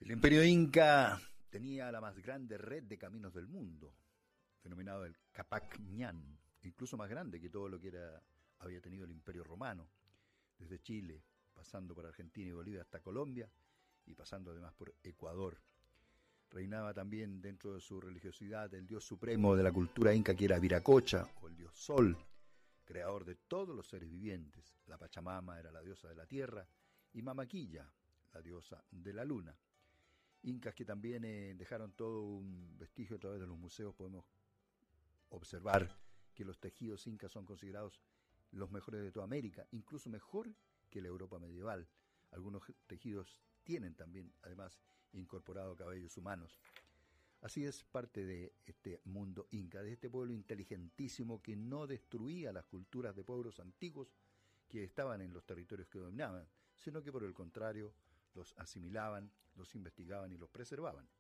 El Imperio Inca tenía la más grande red de caminos del mundo, denominado el Capac Ñan, incluso más grande que todo lo que había tenido el Imperio Romano, desde Chile, pasando por Argentina y Bolivia hasta Colombia y pasando además por Ecuador. Reinaba también dentro de su religiosidad el dios supremo de la cultura inca, que era Viracocha, o el dios Sol, creador de todos los seres vivientes. La Pachamama era la diosa de la tierra y Mamaquilla, la diosa de la luna. Incas que también dejaron todo un vestigio a través de los museos. Podemos observar que los tejidos incas son considerados los mejores de toda América, incluso mejor que la Europa medieval. Algunos tejidos tienen también, además, incorporado cabellos humanos. Así es parte de este mundo inca, de este pueblo inteligentísimo que no destruía las culturas de pueblos antiguos que estaban en los territorios que dominaban, sino que por el contrario los asimilaban, los investigaban y los preservaban.